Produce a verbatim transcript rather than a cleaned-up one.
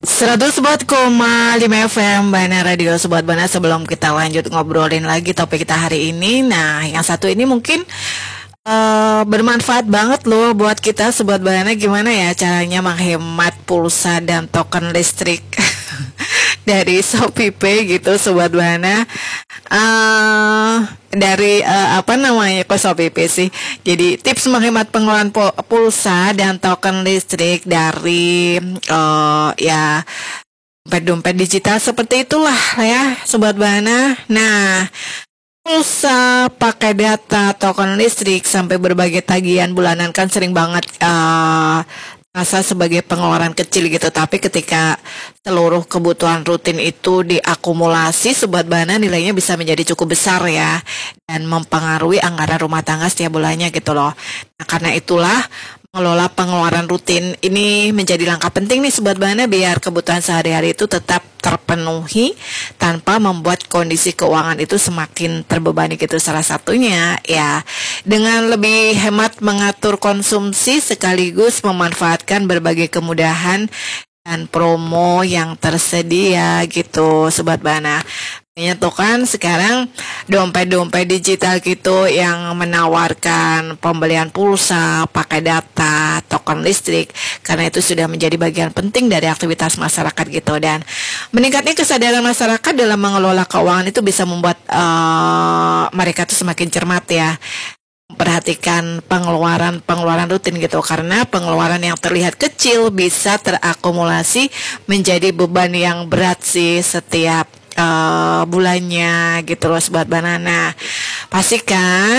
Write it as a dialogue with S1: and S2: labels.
S1: seratus empat koma lima F M Bana Radio Sobat Bana. Sebelum kita lanjut ngobrolin lagi topik kita hari ini, nah yang satu ini mungkin uh, bermanfaat banget loh buat kita Sobat Bana. Gimana ya caranya menghemat pulsa dan token listrik dari ShopeePay gitu Sobat Bana. Uh, dari uh, apa namanya kok ShopeePay sih. Jadi tips menghemat pengeluaran pulsa dan token listrik dari uh, ya dompet-dompet digital seperti itulah ya Sobat Bana. Nah, pulsa, pakai data, token listrik sampai berbagai tagihan bulanan kan sering banget uh, rasa sebagai pengeluaran kecil gitu, tapi ketika seluruh kebutuhan rutin itu diakumulasi Sobat Bana, nilainya bisa menjadi cukup besar ya, dan mempengaruhi anggaran rumah tangga setiap bulannya gitu loh. Nah karena itulah mengelola pengeluaran rutin ini menjadi langkah penting nih Sobat Bana, biar kebutuhan sehari-hari itu tetap terpenuhi tanpa membuat kondisi keuangan itu semakin terbebani gitu. Salah satunya ya dengan lebih hemat mengatur konsumsi sekaligus memanfaatkan berbagai kemudahan dan promo yang tersedia gitu Sobat Bana. Banyak tuh kan sekarang dompet-dompet digital gitu yang menawarkan pembelian pulsa, pakai data, token listrik, karena itu sudah menjadi bagian penting dari aktivitas masyarakat gitu. Dan meningkatnya kesadaran masyarakat dalam mengelola keuangan itu bisa membuat uh, mereka tuh semakin cermat ya, memperhatikan pengeluaran-pengeluaran rutin gitu, karena pengeluaran yang terlihat kecil bisa terakumulasi menjadi beban yang berat sih setiap uh, bulannya gitu loh Sobat Banana. Pastikan